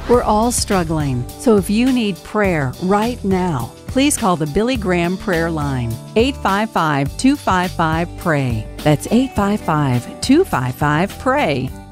We're all struggling, so if you need prayer right now, please call the Billy Graham Prayer Line, 855-255-PRAY. That's 855-255-PRAY.